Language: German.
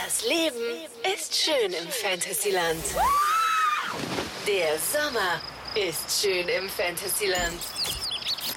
Das Leben ist schön im Fantasyland. Der Sommer ist schön im Fantasyland.